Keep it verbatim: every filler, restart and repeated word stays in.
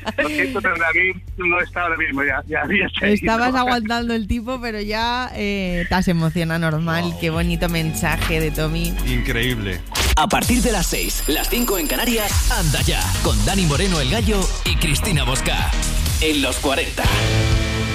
Lo siento, pero David no está ahora mismo, ya, ya había seguido. Estabas aguantando el tipo, pero ya eh, te emociona normal. Wow. Qué bonito mensaje de Tommy. Increíble. A partir de las seis, las cinco en Canarias, Anda Ya, con Dani Moreno el Gallo y Cristina Bosca. En los cuarenta.